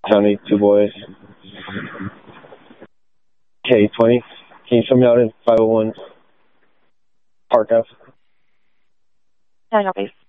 County, 2 boys. K20. Can you show me out in 501 Park Ave? No, no, please.